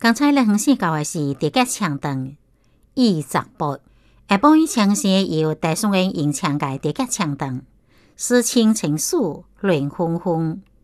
刚才咱分享到的是地格枪弹20步，下晡伊枪声由大宋人用枪界地格枪弹，诗情情愫乱纷纷。